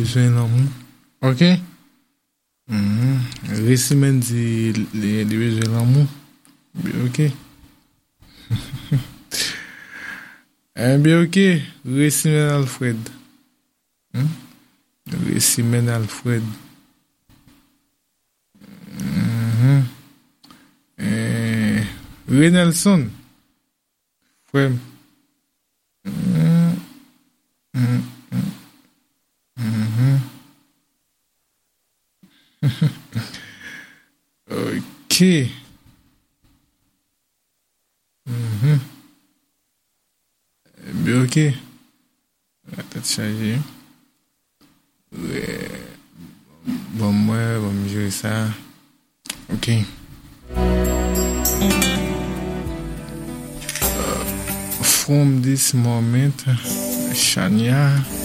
besoin l'amour. OK? Récimen dit les besoin l'amour. OK. Bien OK. Récimen Alfred. Récimen Alfred. Renelson. Frère. OK. Bien OK. La tête chargée. Bon, moi, bon, jouer ça. OK. From this moment, Shania.